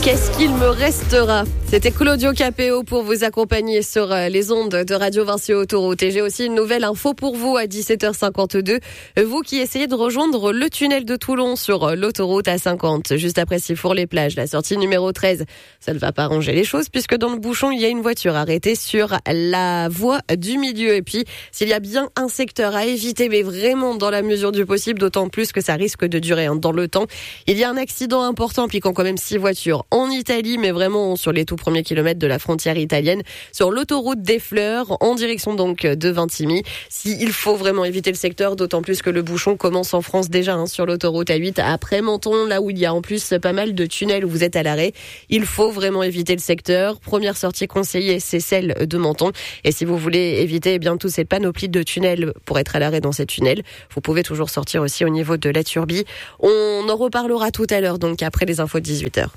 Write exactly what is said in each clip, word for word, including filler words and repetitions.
Qu'est-ce qu'il me restera ? C'était Claudio Capéo pour vous accompagner sur les ondes de Radio Vinci Autoroute. Et j'ai aussi une nouvelle info pour vous à dix-sept heures cinquante-deux. Vous qui essayez de rejoindre le tunnel de Toulon sur l'autoroute A cinquante, juste après Sifour-les-Plages, la sortie numéro treize. Ça ne va pas arranger les choses puisque dans le bouchon, il y a une voiture arrêtée sur la voie du milieu. Et puis, s'il y a bien un secteur à éviter, mais vraiment dans la mesure du possible, d'autant plus que ça risque de durer hein, dans le temps, il y a un accident important impliquant quand même six voitures en Italie, mais vraiment sur les tout premiers kilomètres de la frontière italienne, sur l'autoroute des Fleurs, en direction donc de Vintimille. S'il faut vraiment éviter le secteur, d'autant plus que le bouchon commence en France déjà hein, sur l'autoroute A huit, après Menton, là où il y a en plus pas mal de tunnels où vous êtes à l'arrêt. Il faut vraiment éviter le secteur. Première sortie conseillée, c'est celle de Menton. Et si vous voulez éviter eh bien toute cette panoplie de tunnels pour être à l'arrêt dans ces tunnels, vous pouvez toujours sortir aussi au niveau de la Turbie. On en reparlera tout à l'heure, donc après les infos de dix-huit heures.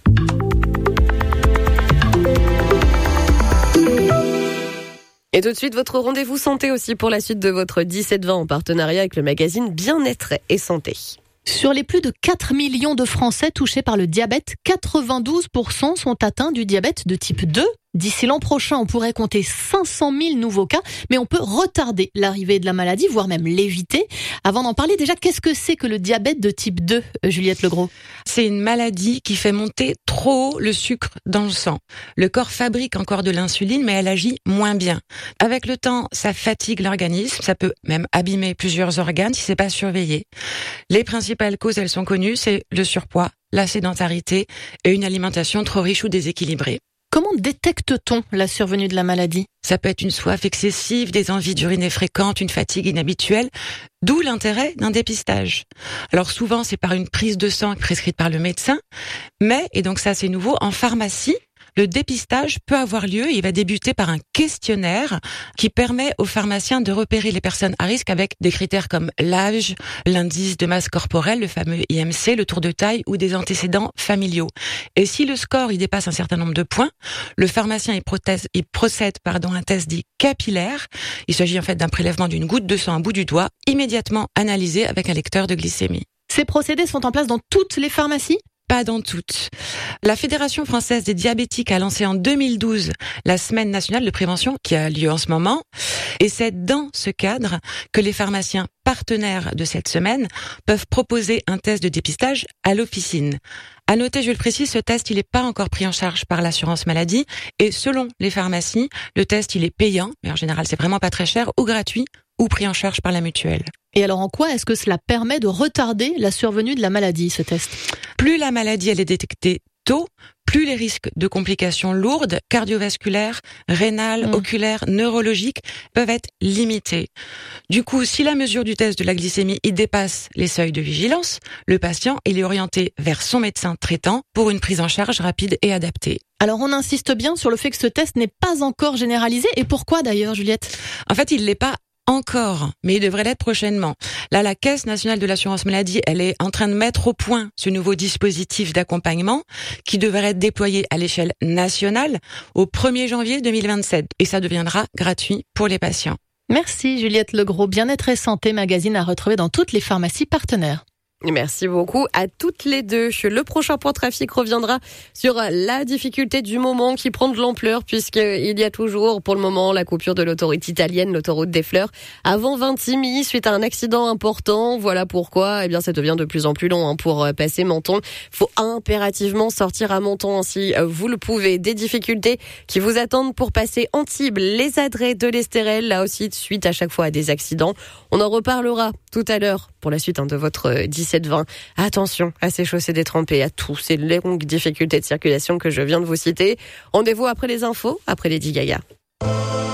Et tout de suite, votre rendez-vous santé aussi pour la suite de votre dix-sept vingt en partenariat avec le magazine Bien-être et Santé. Sur les plus de quatre millions de Français touchés par le diabète, quatre-vingt-douze pour cent sont atteints du diabète de type deux. D'ici l'an prochain, on pourrait compter cinq cent mille nouveaux cas, mais on peut retarder l'arrivée de la maladie, voire même l'éviter. Avant d'en parler, déjà, qu'est-ce que c'est que le diabète de type deux, Juliette Legros ? C'est une maladie qui fait monter trop haut le sucre dans le sang. Le corps fabrique encore de l'insuline, mais elle agit moins bien. Avec le temps, ça fatigue l'organisme, ça peut même abîmer plusieurs organes si c'est pas surveillé. Les principales causes, elles sont connues, c'est le surpoids, la sédentarité et une alimentation trop riche ou déséquilibrée. Comment détecte-t-on la survenue de la maladie ? Ça peut être une soif excessive, des envies d'uriner fréquentes, une fatigue inhabituelle, d'où l'intérêt d'un dépistage. Alors souvent, c'est par une prise de sang prescrite par le médecin, mais, et donc ça c'est nouveau, en pharmacie, le dépistage peut avoir lieu et il va débuter par un questionnaire qui permet aux pharmaciens de repérer les personnes à risque avec des critères comme l'âge, l'indice de masse corporelle, le fameux I M C, le tour de taille ou des antécédents familiaux. Et si le score il dépasse un certain nombre de points, le pharmacien il, prothèse, il procède pardon, à un test dit capillaire. Il s'agit en fait d'un prélèvement d'une goutte de sang au bout du doigt, immédiatement analysé avec un lecteur de glycémie. Ces procédés sont en place dans toutes les pharmacies ? Pas dans toutes. La Fédération française des diabétiques a lancé en deux mille douze la semaine nationale de prévention qui a lieu en ce moment. Et c'est dans ce cadre que les pharmaciens partenaires de cette semaine peuvent proposer un test de dépistage à l'officine. À noter, je le précise, ce test, il n'est pas encore pris en charge par l'assurance maladie. Et selon les pharmacies, le test, il est payant, mais en général, c'est vraiment pas très cher, ou gratuit, ou pris en charge par la mutuelle. Et alors, en quoi est-ce que cela permet de retarder la survenue de la maladie, ce test ? Plus la maladie, elle est détectée tôt, plus les risques de complications lourdes, cardiovasculaires, rénales, mmh. oculaires, neurologiques, peuvent être limités. Du coup, si la mesure du test de la glycémie y dépasse les seuils de vigilance, le patient il est orienté vers son médecin traitant pour une prise en charge rapide et adaptée. Alors, on insiste bien sur le fait que ce test n'est pas encore généralisé. Et pourquoi d'ailleurs, Juliette ? En fait, il l'est pas encore, mais il devrait l'être prochainement. Là, la Caisse nationale de l'assurance maladie, elle est en train de mettre au point ce nouveau dispositif d'accompagnement qui devrait être déployé à l'échelle nationale au premier janvier deux mille vingt-sept. Et ça deviendra gratuit pour les patients. Merci Juliette Legros. Bien-être et santé, magazine à retrouver dans toutes les pharmacies partenaires. Merci beaucoup à toutes les deux. Le prochain point trafic reviendra sur la difficulté du moment qui prend de l'ampleur puisqu'il y a toujours pour le moment la coupure de l'autoroute italienne, l'autoroute des Fleurs, avant Vintimille suite à un accident important. Voilà pourquoi eh bien, ça devient de plus en plus long hein, pour passer Menton. Il faut impérativement sortir à Menton si vous le pouvez. Des difficultés qui vous attendent pour passer Antibes, les Adrets de l'Estérel, là aussi suite à chaque fois à des accidents. On en reparlera tout à l'heure pour la suite hein, de votre dix-sept vingt. Attention à ces chaussées détrempées, à tous ces longues difficultés de circulation que je viens de vous citer. Rendez-vous après les infos, après Lady Gaga.